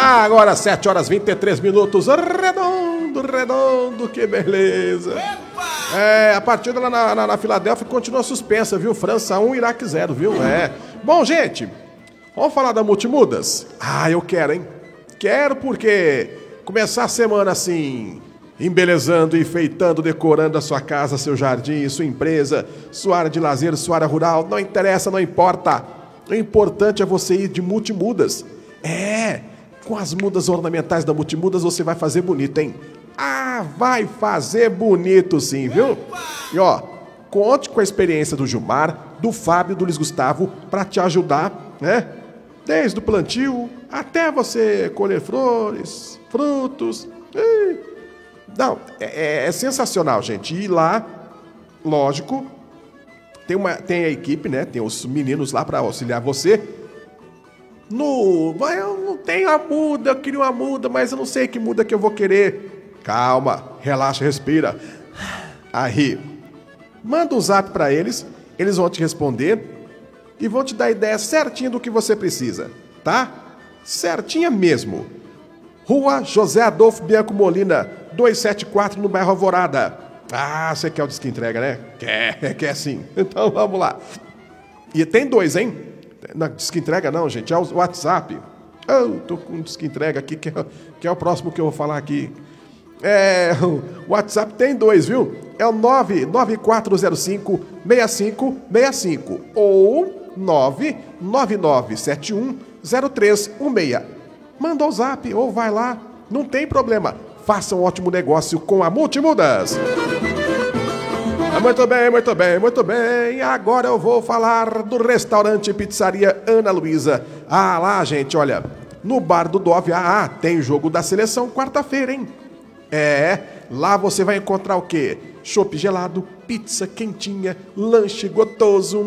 Agora 7 horas 23 minutos. Redondo, que beleza. A partida lá na Filadélfia continua suspensa, viu? França 1, Iraque 0, viu? Bom, gente, vamos falar da Multimudas? Eu quero, hein? Quero porque começar a semana assim, embelezando, enfeitando, decorando a sua casa, seu jardim, sua empresa, sua área de lazer, sua área rural, não interessa, não importa. O importante é você ir de Multimudas. Com as mudas ornamentais da Multimudas você vai fazer bonito, hein? Vai fazer bonito sim, viu? E ó, conte com a experiência do Gilmar, do Fábio, do Luiz Gustavo para te ajudar, né? Desde o plantio até você colher flores, frutos. Não, é sensacional, gente. E lá, lógico, tem a equipe, né? Tem os meninos lá para auxiliar você. Eu não tenho a muda, eu queria uma muda, mas eu não sei que muda que eu vou querer. Calma, relaxa, respira. Aí, manda um zap pra eles vão te responder e vão te dar ideia certinha do que você precisa, tá? Certinha mesmo. Rua José Adolfo Bianco Molina, 274, no bairro Alvorada. Você quer o disque entrega, né? Quer sim. Então vamos lá. E tem 2, hein? Não, disque entrega não, gente, é o WhatsApp. Tô com um disque entrega aqui, que é o próximo que eu vou falar aqui. O WhatsApp tem 2, viu? É o 99405-6565 ou 999710316. Manda o zap ou vai lá, não tem problema. Faça um ótimo negócio com a Multimudas. Muito bem. Agora eu vou falar do restaurante e pizzaria Ana Luísa. Lá, gente, olha, no bar do Dove, tem jogo da seleção quarta-feira, hein? Lá você vai encontrar o quê? Chopp gelado, pizza quentinha, lanche gotoso.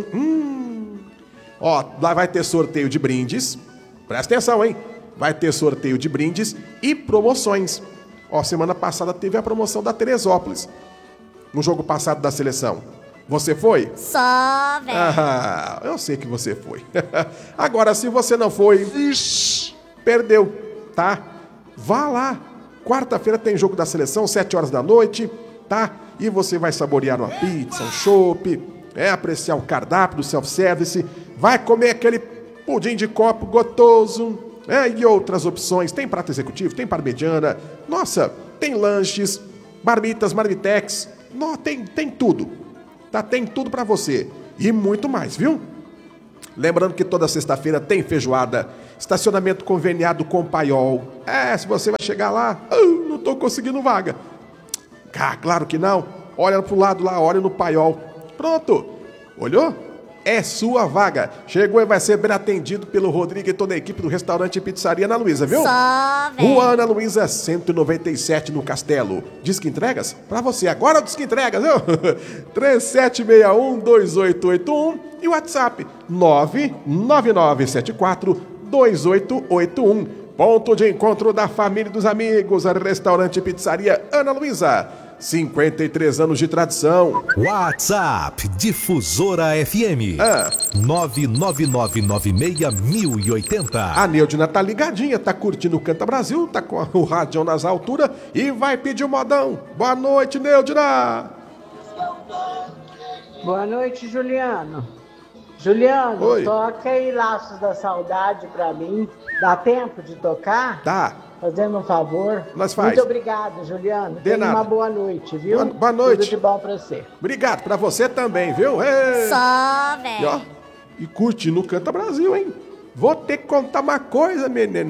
Lá vai ter sorteio de brindes. Presta atenção, hein? Vai ter sorteio de brindes e promoções. Semana passada teve a promoção da Teresópolis. No jogo passado da seleção. Você foi? Só, velho. Eu sei que você foi. Agora, se você não foi, perdeu, tá? Vá lá. Quarta-feira tem jogo da seleção, 7 horas da noite, tá? E você vai saborear uma pizza, um chopp, apreciar o cardápio do self-service, vai comer aquele pudim de copo gotoso, e outras opções. Tem prato executivo, tem parmegiana, nossa, tem lanches, marmitas, marmitex, tem tudo, tá? Tem tudo pra você e muito mais, viu? Lembrando que toda sexta-feira tem feijoada, estacionamento conveniado com Paiol. Se você vai chegar lá, não tô conseguindo vaga. Claro que não. Olha pro lado lá, olha no Paiol. Pronto. Olhou? É sua vaga. Chegou e vai ser bem atendido pelo Rodrigo e toda a equipe do restaurante e pizzaria Ana Luísa, viu? Só, velho. Rua Ana Luísa, 197 no Castelo. Disque entregas? Pra você. Agora o Disque entregas, viu? 3761-2881 e o WhatsApp 99974-2881. Ponto de encontro da família e dos amigos. Restaurante e pizzaria Ana Luísa. 53 anos de tradição. WhatsApp Difusora FM 999961080. A Neudina tá ligadinha, tá curtindo o Canta Brasil, tá com o rádio nas alturas e vai pedir o modão. Boa noite, Neudina. Boa noite, Juliano. Juliano, Oi. Toca aí Laços da Saudade pra mim. Dá tempo de tocar? Tá. Fazendo um favor. Nós faz. Muito obrigado, Juliano. De nada. Uma boa noite, viu? Boa noite. Tudo de bom pra você. Obrigado, pra você também, viu? Só, E, velho. e curte no Canta Brasil, hein? Vou ter que contar uma coisa, menino.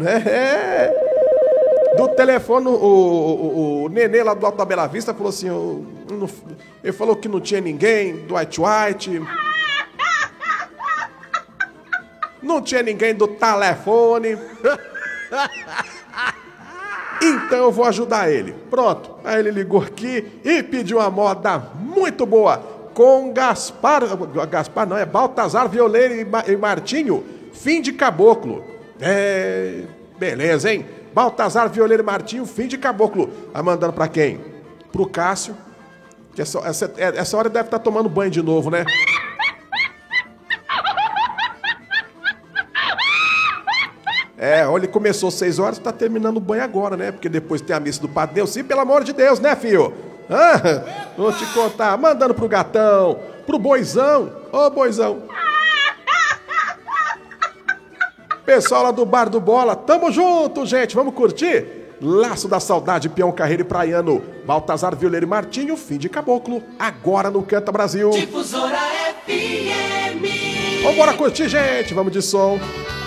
Do telefone, o Nenê lá do Alto da Bela Vista falou assim, ele falou que não tinha ninguém do White. Não tinha ninguém do telefone. Então eu vou ajudar ele. Pronto. Aí ele ligou aqui e pediu uma moda muito boa com Gaspar não, é Baltazar Violeiro e Martinho, Fim de Caboclo. Beleza, hein? Baltazar Violeiro e Martinho, Fim de Caboclo. Vai mandando pra quem? Pro Cássio. Que essa hora deve estar tomando banho de novo, né? Olha, ele começou 6 horas, tá terminando o banho agora, né? Porque depois tem a missa do Padre Neuci, pelo amor de Deus, né, filho? Vou te contar, mandando pro gatão, pro boizão. Ô, boizão. Pessoal lá do Bar do Bola, tamo junto, gente, vamos curtir? Laço da Saudade, Peão Carreiro e Praiano, Baltazar, Violeiro e Martinho, Fim de Caboclo, agora no Canta Brasil. Difusora FM. Vambora curtir, gente, vamos de som.